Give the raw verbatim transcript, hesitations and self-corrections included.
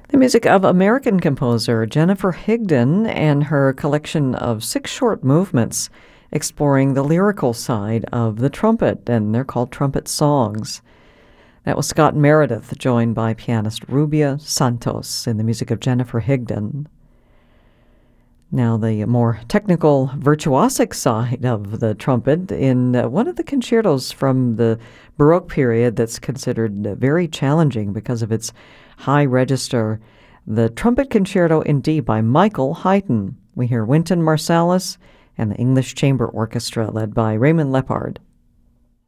The music of American composer Jennifer Higdon and her collection of six short movements exploring the lyrical side of the trumpet, and they're called trumpet songs. That was Scott Meredith, joined by pianist Rubia Santos in the music of Jennifer Higdon. Now, the more technical, virtuosic side of the trumpet in uh, one of the concertos from the Baroque period that's considered uh, very challenging because of its high register, the Trumpet Concerto in D by Michael Haydn. We hear Wynton Marsalis and the English Chamber Orchestra led by Raymond Lepard.